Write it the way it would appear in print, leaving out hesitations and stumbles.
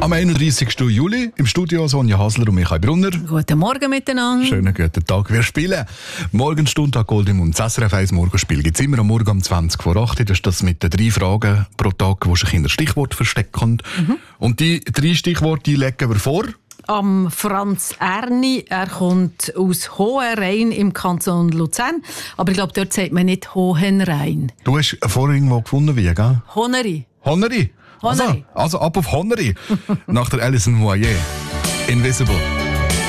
Am 31. Juli im Studio Sonja Hasler und Michael Brunner. Guten Morgen miteinander. Schönen guten Tag. Wir spielen Morgenstunde an Goldemund. Das SRF 1 Morgenspiel gibt es immer am Morgen um 20 vor 8. Das ist das mit den 3 Fragen pro Tag, wo sich in ein Stichwort verstecken. Und die 3 Stichworte die legen wir vor. Am Franz Erni, er kommt aus Hohenrhein im Kanton Luzern. Aber ich glaube, dort sagt man nicht Hohenrhein. Du hast vorhin irgendwo gefunden, wie, gell? Honeri. Honeri? Honeri. Also ab auf Honeri. Nach der Alison Moyer. Invisible.